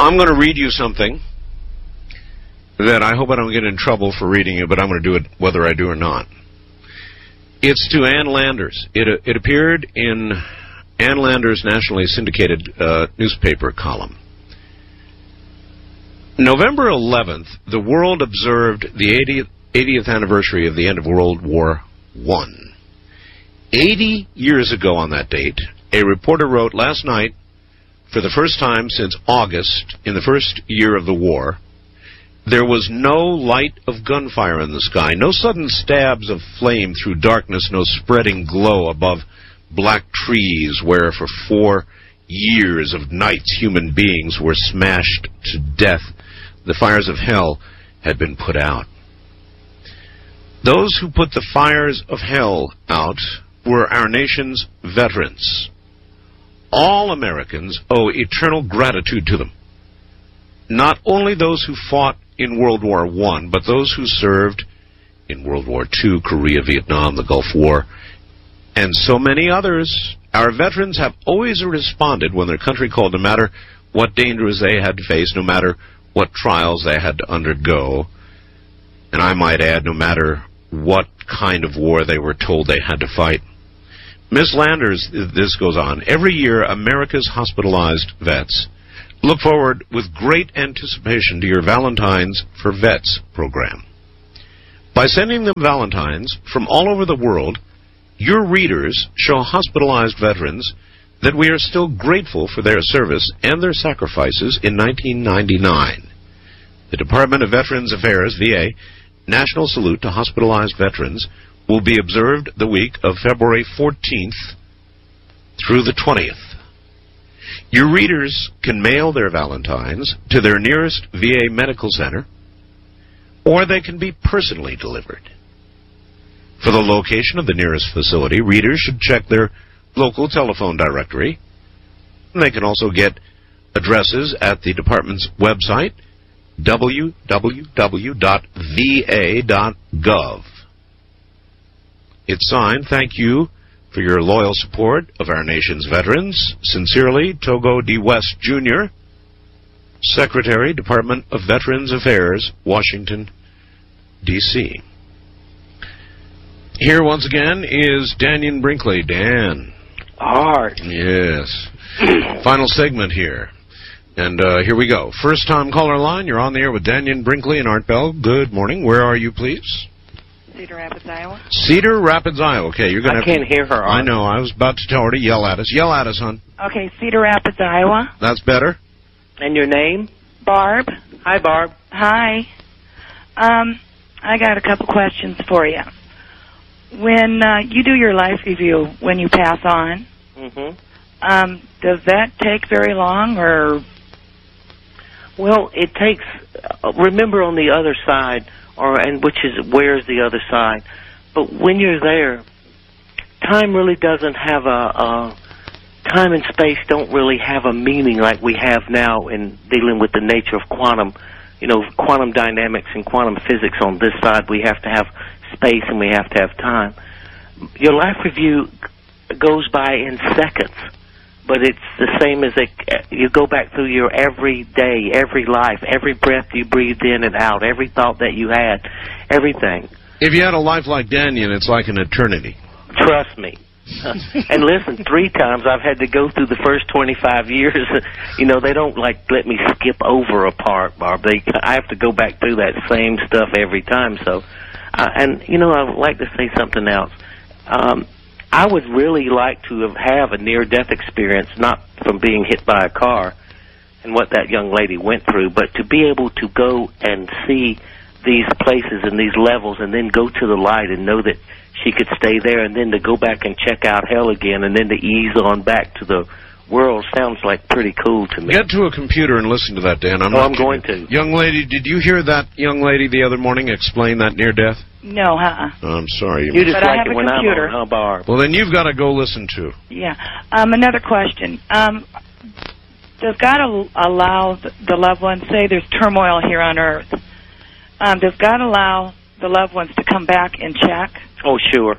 I'm going to read you something that I hope I don't get in trouble for reading it, but I'm going to do it whether I do or not. It's to Ann Landers. It appeared in Ann Landers' nationally syndicated newspaper column. November 11th, the world observed the 80th anniversary of the end of World War I. 80 years ago on that date, a reporter wrote, last night, for the first time since August, in the first year of the war, there was no light of gunfire in the sky, no sudden stabs of flame through darkness, no spreading glow above black trees where for 4 years of nights human beings were smashed to death. The fires of hell had been put out. Those who put the fires of hell out were our nation's veterans. All Americans owe eternal gratitude to them. Not only those who fought in World War I, but those who served in World War II, Korea, Vietnam, the Gulf War, and so many others. Our veterans have always responded when their country called, no matter what dangers they had to face, no matter what trials they had to undergo, and I might add, no matter what kind of war they were told they had to fight. Ms. Landers, this goes on, every year America's hospitalized vets look forward with great anticipation to your Valentines for Vets program. By sending them Valentines from all over the world, your readers show hospitalized veterans that we are still grateful for their service and their sacrifices in 1999. The Department of Veterans Affairs, VA, National Salute to Hospitalized Veterans will be observed the week of February 14th through the 20th. Your readers can mail their Valentines to their nearest VA medical center, or they can be personally delivered. For the location of the nearest facility, readers should check their local telephone directory. They can also get addresses at the department's website, www.va.gov. It's signed, thank you for your loyal support of our nation's veterans. Sincerely, Togo D. West, Jr., Secretary, Department of Veterans Affairs, Washington, D.C. Here once again is Dannion Brinkley. Dan. Art. Yes. Final segment here. And here we go. First time caller line. You're on the air with Dannion Brinkley and Art Bell. Good morning. Where are you, please? Cedar Rapids, Iowa. Cedar Rapids, Iowa. Okay, you're gonna. I can't hear her. Art. I know. I was about to tell her to yell at us. Yell at us, hon. Okay, Cedar Rapids, Iowa. That's better. And your name? Barb. Hi, Barb. Hi. I got a couple questions for you. When you do your life review, when you pass on, does that take very long, or? Well, it takes. Remember, on the other side, where's the other side? But when you're there, time really doesn't have time and space don't really have a meaning like we have now in dealing with the nature of quantum dynamics and quantum physics. On this side, we have to have space and we have to have time. Your life review goes by in seconds, but it's the same as you go back through your every day, every life, every breath you breathed in and out, every thought that you had, everything. If you had a life like Dannion, it's like an eternity. Trust me. And listen, 3 times I've had to go through the first 25 years. They don't let me skip over a part, Barb. I have to go back through that same stuff every time. So, I would like to say something else. I would really like to have a near-death experience, not from being hit by a car and what that young lady went through, but to be able to go and see these places and these levels and then go to the light and know that she could stay there, and then to go back and check out hell again and then to ease on back to the world sounds like pretty cool to me. Get to a computer and listen to that, Dan. I'm going to. Young lady, did you hear that young lady the other morning explain that near-death? No, I'm sorry. You just but like it when computer. I'm on, huh, Barb? Well, then you've got to go listen to. Yeah. Another question. Does God allow the loved ones, say there's turmoil here on Earth, does God allow the loved ones to come back and check? Oh, sure.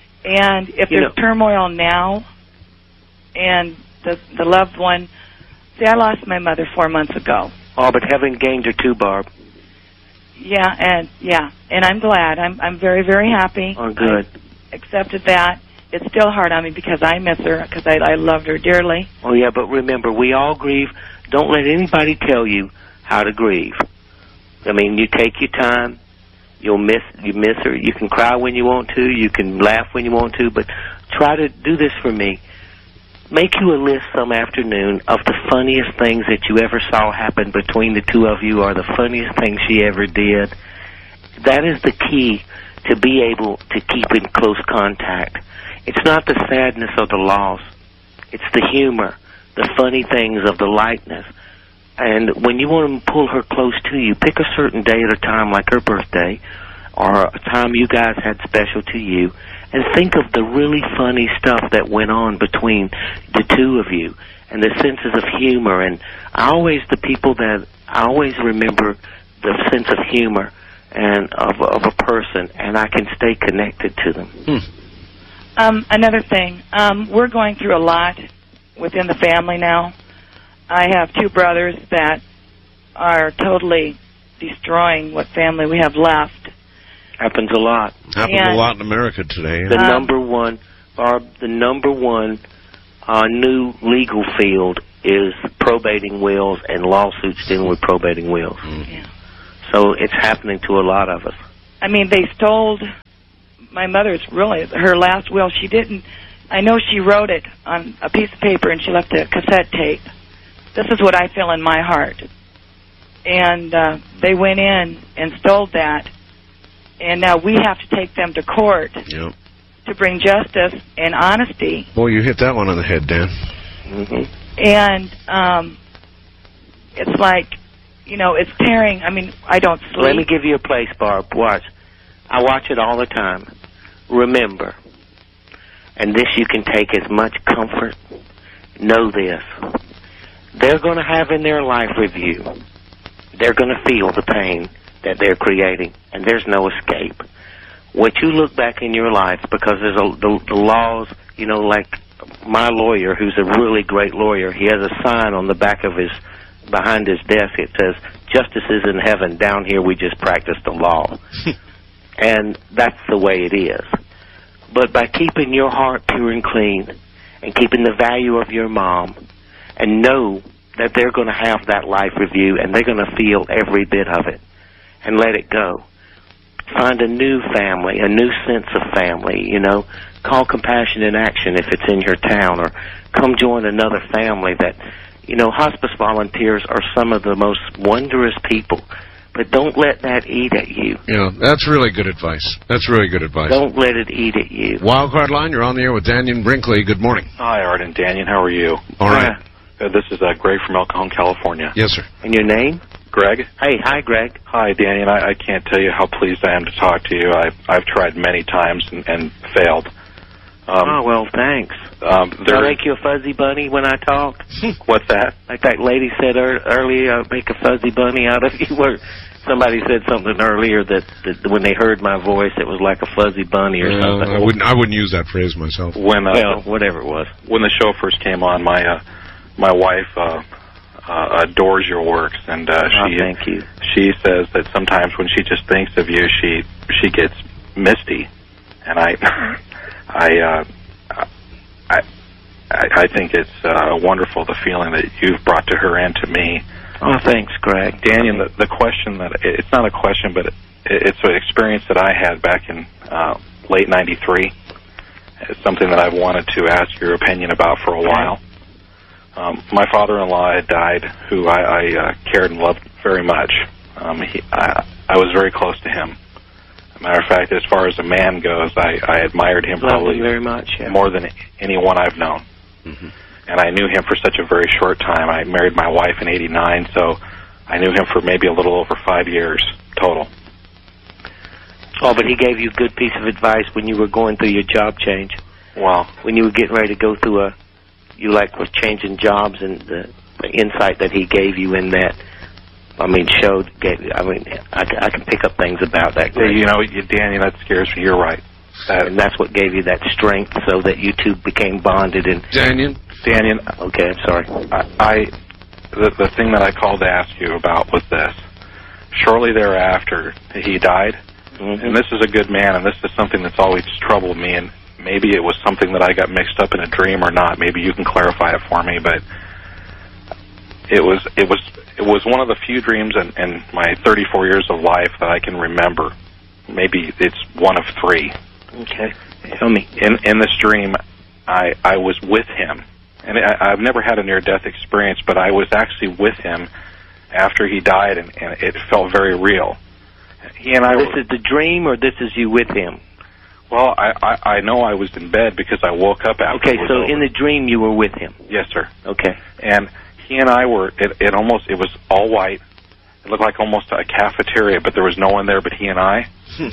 And if there's turmoil now, and the loved one See, I lost my mother 4 months ago. Oh, but heaven gained her too, Barb. Yeah, and I'm glad. I'm very, very happy. Oh, good. I accepted that. It's still hard on me because I miss her, because I loved her dearly. Oh, yeah, but remember, we all grieve. Don't let anybody tell you how to grieve. I mean, you take your time. You miss her. You can cry when you want to. You can laugh when you want to. But try to do this for me. Make you a list some afternoon of the funniest things that you ever saw happen between the two of you, or the funniest things she ever did. That is the key to be able to keep in close contact. It's not the sadness of the loss. It's the humor, the funny things of the likeness. And when you want to pull her close to you, pick a certain day at a time, like her birthday, or a time you guys had special to you, and think of the really funny stuff that went on between the two of you, and the senses of humor. And I always remember the sense of humor and of a person, and I can stay connected to them. Another thing, we're going through a lot within the family now. I have two brothers that are totally destroying what family we have left. Happens a lot. Happens a lot in America today. The number one, Barb, new legal field is probating wills and lawsuits dealing with probating wills. Yeah. So it's happening to a lot of us. I mean, they stole my mother's, really, her last will. She didn't, I know she wrote it on a piece of paper and she left a cassette tape. This is what I feel in my heart. And they went in and stole that. And now we have to take them to court to bring justice and honesty. Boy, you hit that one on the head, Dan. And it's like, you know, it's tearing. I mean, I don't sleep. Let me give you a place, Barb. Watch. I watch it all the time. Remember, and this you can take as much comfort, know this. They're going to have in their life review, they're going to feel the pain that they're creating, and there's no escape. What you look back in your life, because there's the laws, you know, like my lawyer, who's a really great lawyer, he has a sign on the back of behind his desk. It says, "Justice is in heaven. Down here we just practice the law." And that's the way it is. But by keeping your heart pure and clean, and keeping the value of your mom, and know that they're going to have that life review, and they're going to feel every bit of it, and let it go. Find a new family, a new sense of family, you know. Call Compassion in Action if it's in your town, or come join another family that, you know, hospice volunteers are some of the most wondrous people. But don't let that eat at you. Yeah, that's really good advice. That's really good advice. Don't let it eat at you. Wildcard Line, you're on the air with Daniel Brinkley. Good morning. Hi, Art and Daniel. How are you? All right. This is Greg from El Cajon, California. Yes, sir. And your name? Greg. Hey, hi, Greg. Hi, Daniel. I can't tell you how pleased I am to talk to you. I've tried many times and failed. Oh, well, thanks. Did I make you a fuzzy bunny when I talked? What's that? Like that lady said earlier, make a fuzzy bunny out of you. Or somebody said something earlier that when they heard my voice, it was like a fuzzy bunny or something. I wouldn't use that phrase myself. Well, whatever it was. When the show first came on, my wife adores your works, and thank you. She says that sometimes when she just thinks of you, she gets misty, and I think it's wonderful, the feeling that you've brought to her and to me. Oh, thanks, Greg. Daniel, the question it's not a question, but it's an experience that I had back in late '93. It's something that I've wanted to ask your opinion about for a while. My father-in-law had died, who I cared and loved very much. I was very close to him. As a matter of fact, as far as a man goes, I admired him probably very much, more than anyone I've known. Mm-hmm. And I knew him for such a very short time. I married my wife in '89, so I knew him for maybe a little over 5 years total. Oh, but he gave you a good piece of advice when you were going through your job change. Well, when you were getting ready to go through was changing jobs, and the insight that he gave you in that, I can pick up things about that. You know, Daniel, that scares me. You're right. And that's what gave you that strength, so that you two became bonded. And Daniel. Okay, I'm sorry. the thing that I called to ask you about was this. Shortly thereafter, he died, and this is a good man, and this is something that's always troubled me, and maybe it was something that I got mixed up in a dream or not. Maybe you can clarify it for me, but it was one of the few dreams in my 34 years of life that I can remember. Maybe it's one of three. Okay. Tell me. In this dream, I was with him. And I've never had a near-death experience, but I was actually with him after he died, and it felt very real. He and I. This is the dream, or this is you with him? Well, I know I was in bed because I woke up after. Okay, so in the dream you were with him. Yes, sir. Okay. And he and I were. It was all white. It looked like almost a cafeteria, but there was no one there but he and I.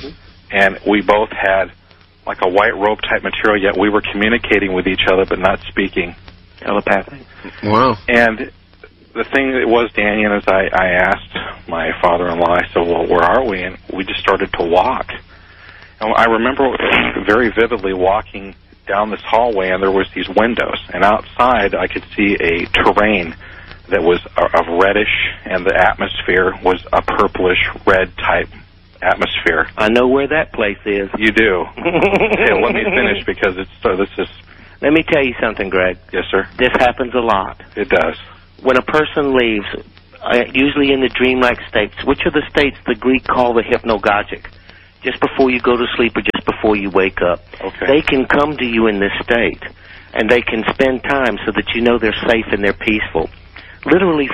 And we both had like a white robe type material, yet we were communicating with each other but not speaking. Telepathic. Wow. And the thing that was, Daniel, is I asked my father-in-law, I said, well, where are we? And we just started to walk. And I remember very vividly walking down this hallway, and there was these windows. And outside, I could see a terrain that was of reddish, and the atmosphere was a purplish red type atmosphere. I know where that place is. You do. Okay, let me finish because this is... Let me tell you something, Greg. Yes, sir. This happens a lot. It does. When a person leaves, usually in the dreamlike states, which are the states the Greek call the hypnagogic, just before you go to sleep or just before you wake up, they can come to you in this state, and they can spend time so that you know they're safe and they're peaceful. Literally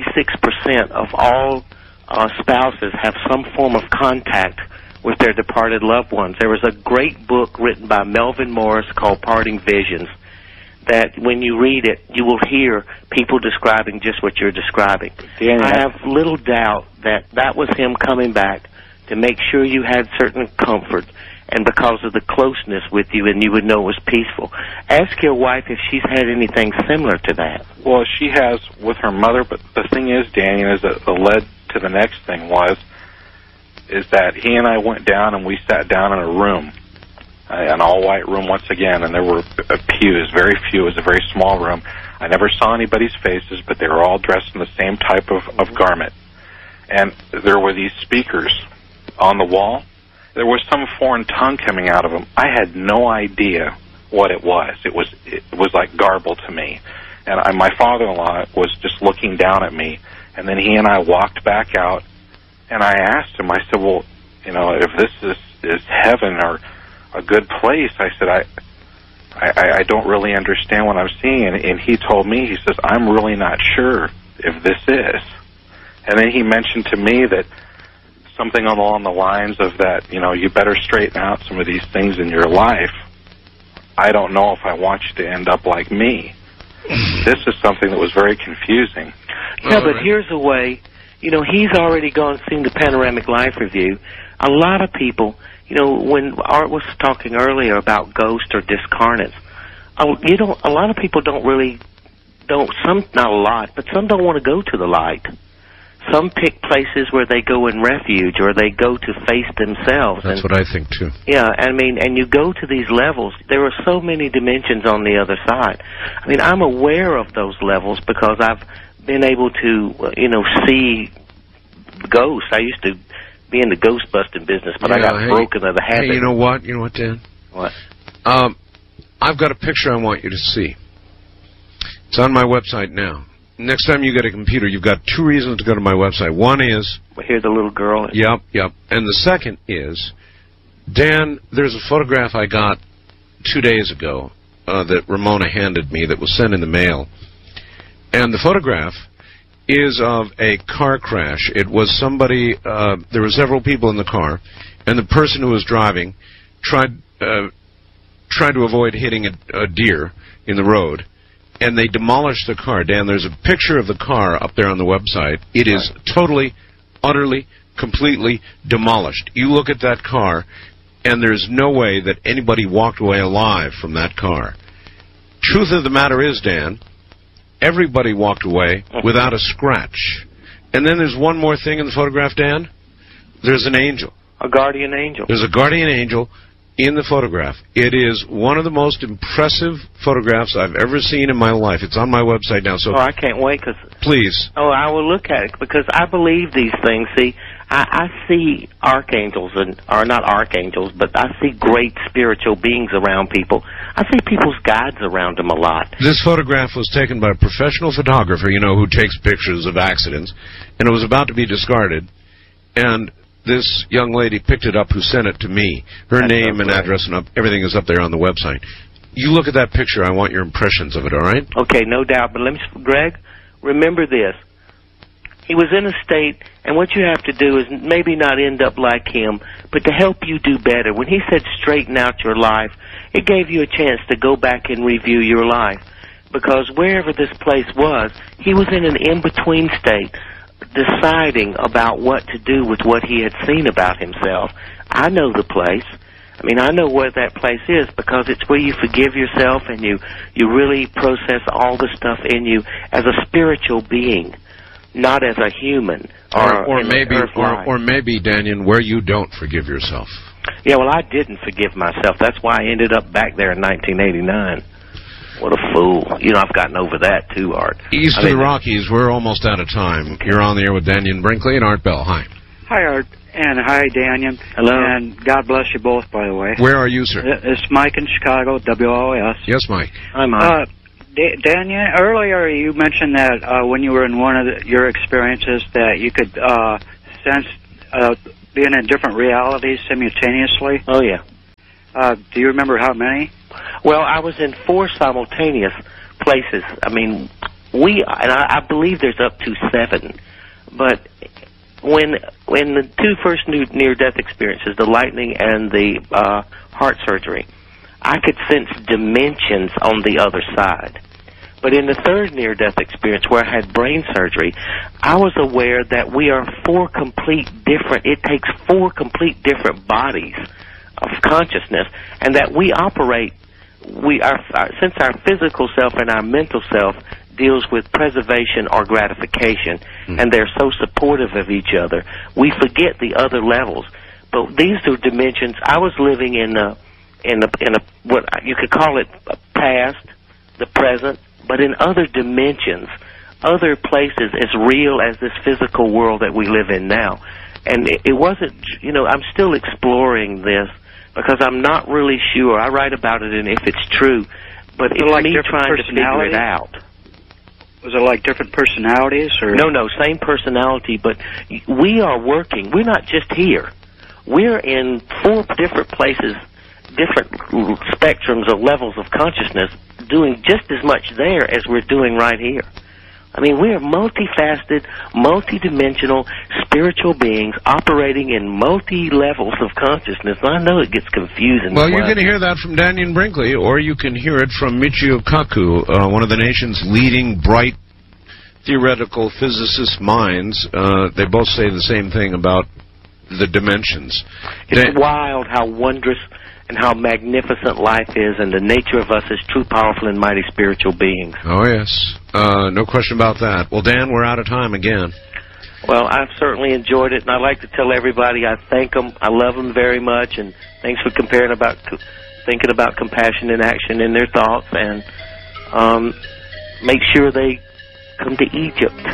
66% of all spouses have some form of contact with their departed loved ones. There was a great book written by Melvin Morris called Parting Visions that when you read it, you will hear people describing just what you're describing. I have little doubt that that was him coming back to make sure you had certain comfort and because of the closeness with you and you would know it was peaceful. Ask your wife if she's had anything similar to that. Well, she has with her mother, but the thing is, Daniel, is that led to the next thing is that he and I went down and we sat down in a room, an all-white room once again, and there were pews, very few. It was a very small room. I never saw anybody's faces, but they were all dressed in the same type of garment. And there were these speakers on the wall. There was some foreign tongue coming out of them. I had no idea what it was. It was like garbled to me. And my father-in-law was just looking down at me, and then he and I walked back out. And I asked him, I said, well, if this is heaven or a good place, I said, I don't really understand what I'm seeing. And he told me, he says, I'm really not sure if this is. And then he mentioned to me that something along the lines of that, you better straighten out some of these things in your life. I don't know if I want you to end up like me. This is something that was very confusing. Yeah, but here's a way. He's already gone seen the Panoramic Life Review. A lot of people, when Art was talking earlier about ghosts or discarnates, a lot of people not a lot, but some don't want to go to the light. Some pick places where they go in refuge or they go to face themselves. That's what I think, too. Yeah, and you go to these levels. There are so many dimensions on the other side. I'm aware of those levels because I've been able to, see ghosts. I used to be in the ghost busting business, but I got broken of the habit. Hey, you know what, Dan? What? I've got a picture I want you to see. It's on my website now. Next time you get a computer, you've got two reasons to go to my website. One is... Hear the little girl. Yep. And the second is, Dan, there's a photograph I got 2 days ago that Ramona handed me that was sent in the mail. And the photograph is of a car crash. It was somebody, there were several people in the car, and the person who was driving tried to avoid hitting a deer in the road, and they demolished the car. Dan, there's a picture of the car up there on the website. It is totally, utterly, completely demolished. You look at that car, and there's no way that anybody walked away alive from that car. Truth of the matter is, Dan, everybody walked away without a scratch. And then there's one more thing in the photograph, Dan. There's an angel. A guardian angel. There's a guardian angel in the photograph. It is one of the most impressive photographs I've ever seen in my life. It's on my website now, so I can't wait. Please. Oh, I will look at it because I believe these things. See, I see archangels, or not archangels, but I see great spiritual beings around people. I see people's guides around them a lot. This photograph was taken by a professional photographer, who takes pictures of accidents, and it was about to be discarded, and this young lady picked it up who sent it to me. Her name and address and everything is up there on the website. You look at that picture, I want your impressions of it, all right? Okay, no doubt. But Greg, remember this. He was in a state, and what you have to do is maybe not end up like him, but to help you do better. When he said straighten out your life, it gave you a chance to go back and review your life. Because wherever this place was, he was in an in-between state, deciding about what to do with what he had seen about himself. I know the place. I mean, I know where that place is because it's where you forgive yourself and you really process all the stuff in you as a spiritual being, not as a human or maybe, Daniel, where you don't forgive yourself. Yeah, well, I didn't forgive myself. That's why I ended up back there in 1989. What a fool. I've gotten over that, too, Art. East of the Rockies, we're almost out of time. You're on the air with Daniel Brinkley and Art Bell. Hi. Hi, Art. And hi, Daniel. Hello. And God bless you both, by the way. Where are you, sir? It's Mike in Chicago, WOS. Yes, Mike. Hi, Mike. Daniel, earlier you mentioned that when you were in one of your experiences that you could sense being in different realities simultaneously. Oh, yeah. Do you remember how many? Well, I was in 4 simultaneous places. I mean, I believe there's up to 7. But when the 2 first near-death experiences, the lightning and the heart surgery, I could sense dimensions on the other side. But in the 3rd near-death experience, where I had brain surgery, I was aware that we are 4 complete different. It takes 4 complete different bodies of consciousness, and that we operate. Since our physical self and our mental self deals with preservation or gratification, and they're so supportive of each other, we forget the other levels. But these 2 dimensions, I was living in a what you could call it a past, the present, but in other dimensions, other places as real as this physical world that we live in now. And it wasn't, I'm still exploring this because I'm not really sure. I write about it, and if it's true, but it's like me trying to figure it out. Was it like different personalities? Or? No, same personality, but we are working. We're not just here. We're in 4 different places, different spectrums or levels of consciousness, doing just as much there as we're doing right here. I mean, we are multifaceted, multidimensional, spiritual beings operating in multi-levels of consciousness. I know it gets confusing. Well, you're going to hear that from Daniel Brinkley, or you can hear it from Michio Kaku, one of the nation's leading bright theoretical physicist minds. They both say the same thing about the dimensions. It's wild how wondrous and how magnificent life is, and the nature of us as true, powerful, and mighty spiritual beings. Oh, yes. No question about that. Well, Dan, we're out of time again. Well, I've certainly enjoyed it, and I'd like to tell everybody I thank them. I love them very much, and thanks for thinking about compassion in action in their thoughts, and make sure they come to Egypt.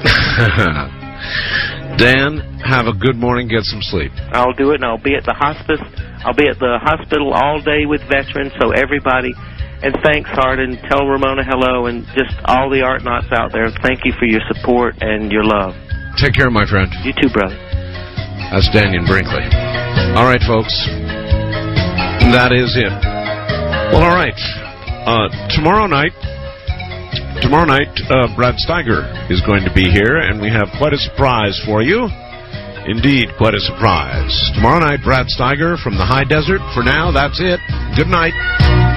Dan, have a good morning. Get some sleep. I'll do it, and I'll be at the hospice. I'll be at the hospital all day with veterans, so everybody, and thanks, Art, and tell Ramona hello, and just all the art knots out there. Thank you for your support and your love. Take care, my friend. You too, brother. That's Daniel Brinkley. All right, folks. That is it. Well, all right. Tomorrow night, Brad Steiger is going to be here, and we have quite a surprise for you. Indeed, quite a surprise. Tomorrow night, Brad Steiger from the high desert. For now, that's it. Good night.